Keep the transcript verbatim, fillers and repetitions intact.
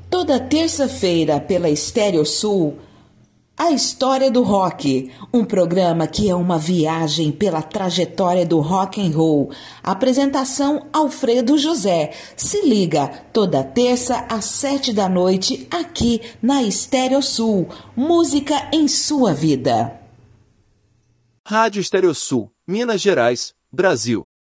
Toda terça-feira pela Estéreo Sul, A História do Rock, um programa que é uma viagem pela trajetória do rock and roll. Apresentação Alfredo José. Se liga, toda terça às sete da noite, aqui na Estéreo Sul. Música em sua vida. Rádio Estéreo Sul, Minas Gerais, Brasil.